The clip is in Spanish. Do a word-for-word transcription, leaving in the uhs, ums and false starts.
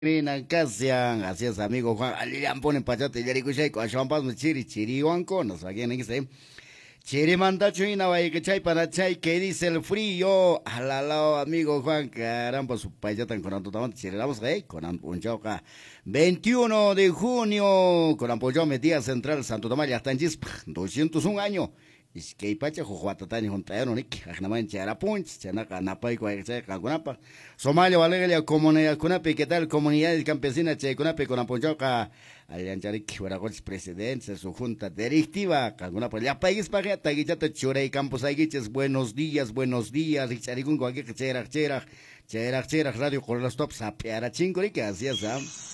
Crina Casian, así es amigo Juan, alian ponen pachate yaricushay, cuachompas me chiri chirihuanco, nos vayan en ese. Chirimanda chuina vaya que chay para chay, que dice el frío, alalao amigo Juan, caramba su payata con antotamante, chirilamos hey, con ampunchoca. veintiuno de junio, con ampunchome día central, Santo Tomás, hasta en Chispa, doscientos un años. Iskay pacha jujuatatani juntaron ni kajnaman chara punch chanaka napay kwa cha kagunapa Somalia valeria comunidad kunape qué tal comunidad campesina che kunape con apoyoka alianchari kiwaragoch presidencia su junta directiva kagunapa ya país paga taguichata churei campos aigiches buenos días buenos días richarigun kwa que chera chera chera chera radio con los top sapeara chingori que hacía sam